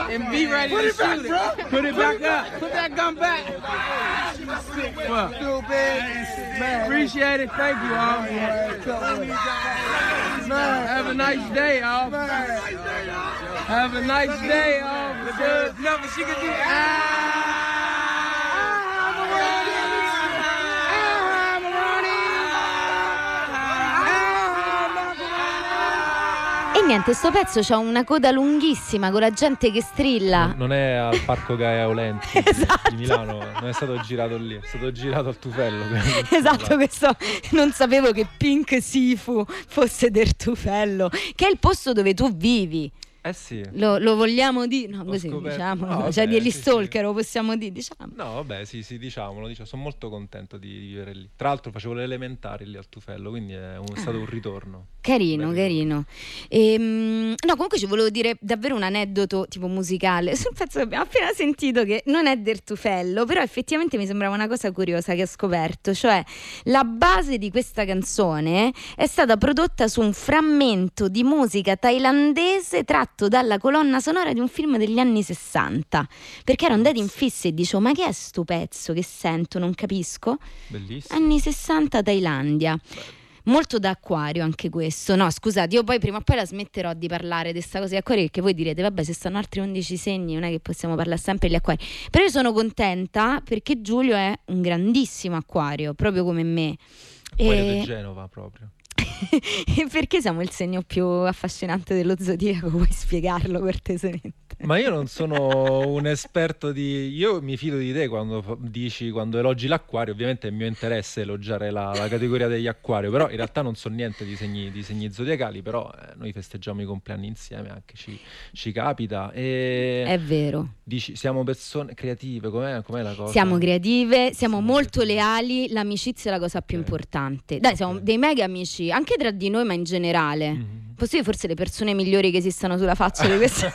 and be ready to shoot it. Put it back up. Put that gun back. Well, appreciate it. Thank you all. Have a nice day, all. Have a nice day, all. No, but she could do E niente, sto pezzo c'ha una coda lunghissima con la gente che strilla. Non è al Parco Gaia Aulenti Esatto. di Milano, non è stato girato lì, è stato girato al Tufello. Esatto, questo non sapevo che Pink Sifu fosse del Tufello, che è il posto dove tu vivi. Eh sì. Lo vogliamo dire? No, così scoperto. diciamolo. No, Cioè vabbè, degli sì, stalker, lo possiamo dire, diciamo. No, vabbè, sì, diciamolo. Sono molto contento di vivere lì. Tra l'altro facevo le elementari lì al Tufello, quindi è stato un ritorno. Carino. No, comunque ci volevo dire davvero un aneddoto tipo musicale sul pezzo che abbiamo appena sentito, che non è del Tufello, però effettivamente mi sembrava una cosa curiosa che ho scoperto, cioè la base di questa canzone è stata prodotta su un frammento di musica thailandese tratto dalla colonna sonora di un film degli anni 60, perché ero andata in fissa e dicevo: ma che è sto pezzo che sento, non capisco. Bellissimo. Anni 60 Thailandia. Molto da acquario anche questo. No, scusate, io poi prima o poi la smetterò di parlare di questa cosa di acquario, perché voi direte: vabbè, se stanno altri 11 segni non è che possiamo parlare sempre degli acquari. Però io sono contenta perché Giulio è un grandissimo acquario, proprio come me. Acquario di Genova proprio. E perché siamo il segno più affascinante dello zodiaco? Vuoi spiegarlo cortesemente? Ma io non sono un esperto io mi fido di te quando elogi l'acquario. Ovviamente è mio interesse elogiare la categoria degli acquario, però in realtà non so niente di segni zodiacali. Però noi festeggiamo i compleanni insieme, anche ci capita. È vero. Dici, siamo persone creative, com'è la cosa? Siamo creative, siamo molto leali, l'amicizia è la cosa più importante. Dai, siamo dei mega amici, anche tra di noi, ma in generale. Posso dire forse le persone migliori che esistano sulla faccia di questa...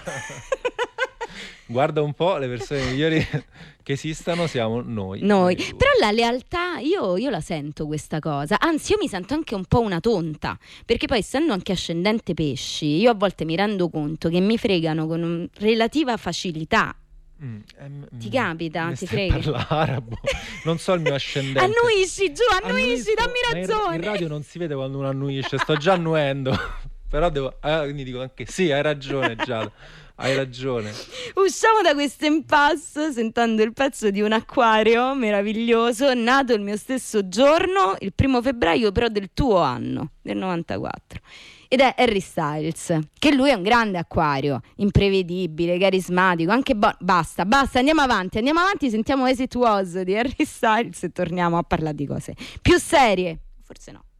Guarda un po', le persone migliori che esistano siamo noi. Però la lealtà, io la sento questa cosa. Anzi, io mi sento anche un po' una tonta, perché poi essendo anche ascendente pesci, io a volte mi rendo conto che mi fregano con relativa facilità. Ti capita? Ti frega? Parla arabo. Non so il mio ascendente. Annuisci, Giù, annuisci, dammi ragione. In radio non si vede quando uno annuisce, sto già annuendo. Però quindi dico anche sì, hai ragione Giada. Hai ragione. Usciamo da questo impasse sentendo il pezzo di un acquario meraviglioso, nato il mio stesso giorno, il 1 febbraio però del tuo anno, del 94. Ed è Harry Styles, che lui è un grande acquario, imprevedibile, carismatico, anche basta, andiamo avanti, sentiamo As It Was di Harry Styles e torniamo a parlare di cose più serie, forse no.